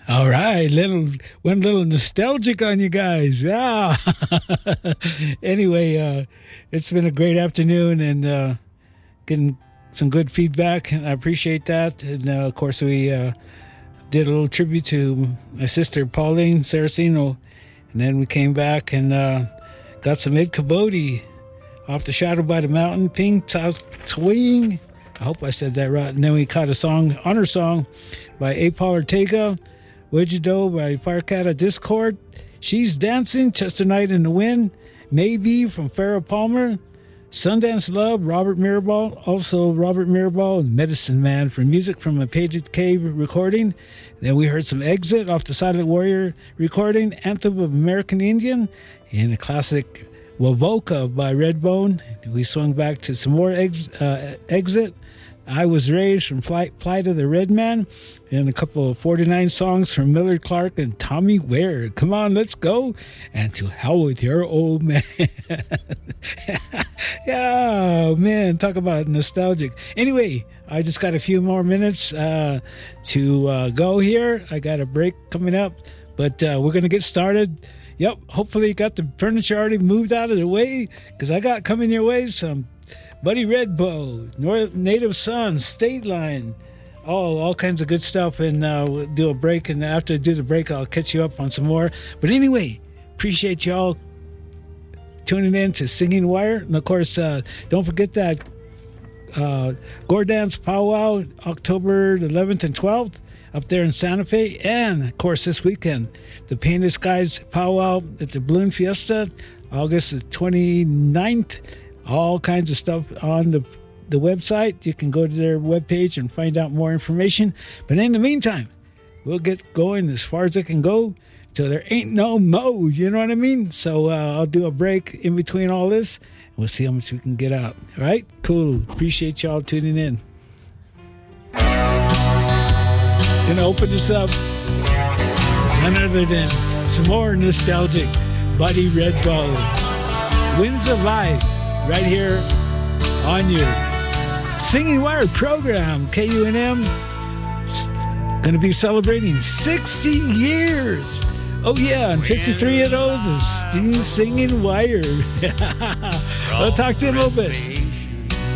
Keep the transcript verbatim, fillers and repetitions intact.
All right, little went a little nostalgic on you guys. Yeah. Anyway, uh, it's been a great afternoon and uh, getting some good feedback, and I appreciate that. And uh, of course, we uh, did a little tribute to my sister Pauline Saraceno, and then we came back and uh, got some Ed Caboti off the Shadow by the Mountain, Pink South Swing. I hope I said that right. And then we caught a song, honor song by A. Paul Ortega, Wigido by Parcata Discord, She's Dancing, Chester Night in the Wind, Maybe from Farrah Palmer, Sundance Love, Robert Mirabal, also Robert Mirabal, and Medicine Man for music from a Painted Cave recording. Then we heard some Exit off the Silent Warrior recording, Anthem of American Indian, and a classic Wavoka by Redbone. We swung back to some more ex, uh, Exit, I Was Raised from Flight, Flight of the Red Man, and a couple of forty-nine songs from Millard Clark and Tommy Ware. Come on, let's go. And To Hell with Your Old Man. Yeah, man, talk about nostalgic. Anyway, I just got a few more minutes uh, to uh, go here. I got a break coming up, but uh, we're going to get started. Yep, hopefully you got the furniture already moved out of the way, because I got coming your way some Buddy Redbow, North Native Son, State Line, all all kinds of good stuff. And uh, we'll do a break, and after I do the break, I'll catch you up on some more. But anyway, appreciate y'all tuning in to Singing Wire. And of course, uh, don't forget that uh, Gore Dance Powwow, October eleventh and twelfth, up there in Santa Fe. And of course, this weekend, the Painted Skies Powwow at the Balloon Fiesta, August the twenty-ninth. All kinds of stuff on the the website. You can go to their webpage and find out more information. But in the meantime, we'll get going as far as it can go till there ain't no mo. You know what I mean? So uh, I'll do a break in between all this, and we'll see how much we can get out. All right? Cool. Appreciate y'all tuning in. Gonna open this up. None other than some more nostalgic Buddy Redbow. Winds of Life. Right here on your Singing Wire program, K U N M. Going to be celebrating sixty years. Oh, yeah, and fifty-three of those is Singing Wire. I'll talk to you in a little bit.